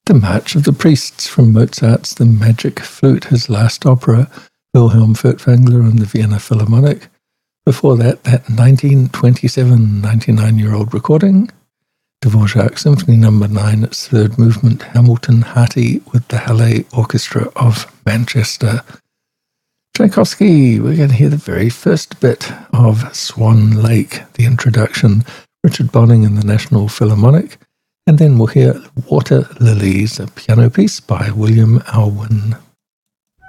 The March of the Priests from Mozart's The Magic Flute, his last opera, Wilhelm Furtwängler and the Vienna Philharmonic. Before that 1927 99-year-old recording, Dvorak Symphony No. 9, its third movement, Hamilton Harty with the Halle Orchestra of Manchester. Tchaikovsky, we're going to hear the very first bit of Swan Lake, the introduction, Richard Bonning and the National Philharmonic, and then we'll hear Water Lilies, a piano piece by William Alwyn.